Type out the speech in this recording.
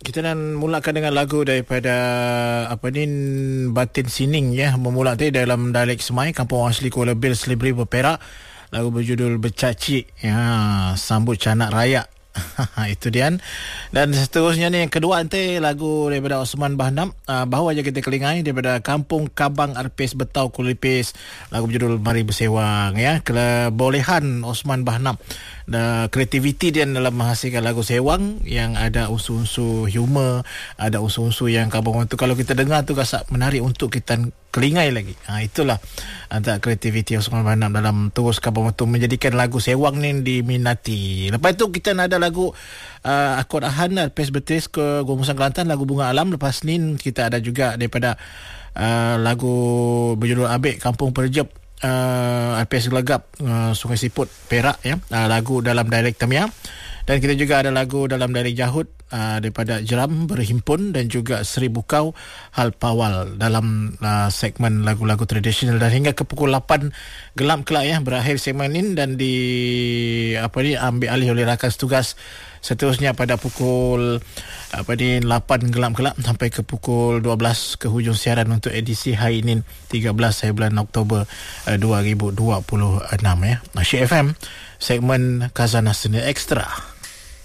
Kita dan mulakan dengan lagu daripada Batin Sining ya, memula tadi dalam dialek Semai, kampung asli Kuala Bil, Slibri Berperak. Lagu berjudul Bercacik ya, sambut canak raya. Itu dia. Dan seterusnya ni yang kedua nanti lagu daripada Osman Bahnam, baru aja kita kelingai daripada Kampung Kabang Arpis Betau Kulipis, lagu berjudul Mari Bersewang ya. Kebolehan Osman Bahnam dan kreativiti dia dalam menghasilkan lagu sewang yang ada unsur-unsur humor, ada unsur-unsur yang kampung tu kalau kita dengar tu rasa menarik untuk kita kelingai lagi. Itulah antara kreativiti Osman Bahnam dalam terus kampung tu menjadikan lagu sewang ni diminati. Lepas tu kita ada lagu Akod Ahan Arpis Betis ke Gomusan Kelantan, lagu Bunga Alam. Lepas ni kita ada juga daripada lagu berjudul Abik Kampung Perjep, RPS Gelegap, Sungai Siput Perak ya, lagu dalam dialek Tamiang. Dan kita juga ada lagu dalam dialek Jahut daripada Jeram Berhimpun, dan juga Seribu Kau Hal Pawal dalam segmen lagu-lagu tradisional. Dan hingga ke pukul 8 gelap kelak ya, berakhir segmen ini dan ambil alih oleh rakan tugas seterusnya pada pukul 8 gelap kelak sampai ke pukul 12 ke hujung siaran untuk edisi hari ini 13 bulan Oktober 2026 ya. Syed FM segmen Khazanah Seni Ekstra.